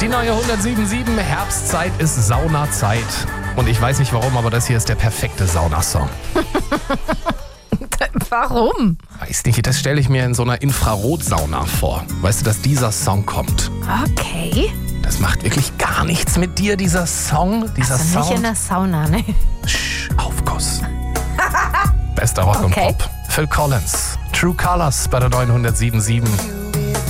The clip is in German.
Die neue 107.7, Herbstzeit ist Saunazeit. Und ich weiß nicht warum, aber das hier ist der perfekte Saunasong. Warum? Weiß nicht, das stelle ich mir in so einer Infrarotsauna vor. Weißt du, dass dieser Song kommt? Okay. Das macht wirklich gar nichts mit dir, dieser Song, dieser Also nicht Sound. in der Sauna, ne? Aufguss. Bester Rock und Okay. Pop. Phil Collins, True Colors bei der neuen 107.7.